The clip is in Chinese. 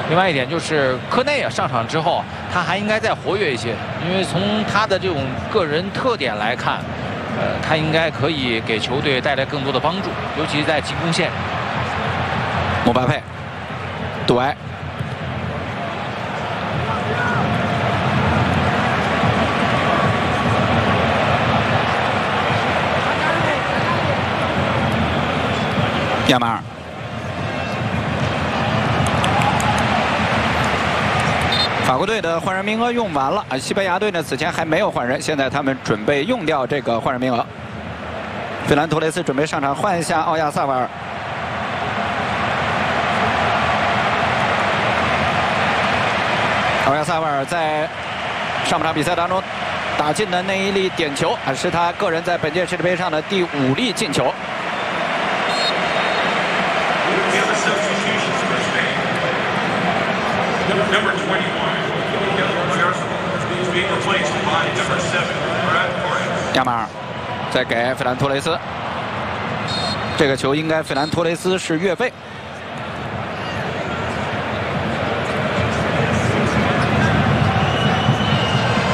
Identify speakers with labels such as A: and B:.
A: 另外一点就是科内啊上场之后，他还应该再活跃一些，因为从他的这种个人特点来看，他应该可以给球队带来更多的帮助，尤其是在进攻线。
B: 姆巴佩，杜埃。 亚马尔，法国队的换人名额用完了，西班牙队呢此前还没有换人，现在他们准备用掉这个换人名额。费兰托雷斯准备上场换一下奥亚萨瓦尔。奥亚萨瓦尔在上半场比赛当中打进的那一粒点球，是他个人在本届世界杯上的第5粒进球。
C: Number 21, is being replaced by number 7, Brad Torres.
B: 亚马尔再给费兰托雷斯，这个球应该费兰托雷斯是越位。